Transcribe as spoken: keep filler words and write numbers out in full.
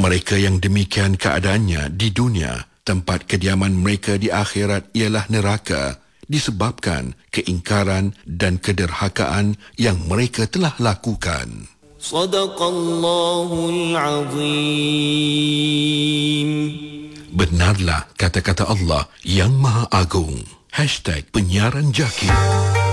Mereka yang demikian keadaannya di dunia, tempat kediaman mereka di akhirat ialah neraka, disebabkan keingkaran dan kederhakaan yang mereka telah lakukan. Sadaqallahul Azim. Benarlah kata-kata Allah yang Maha Agung. Hashtag Penyiaran Jaki.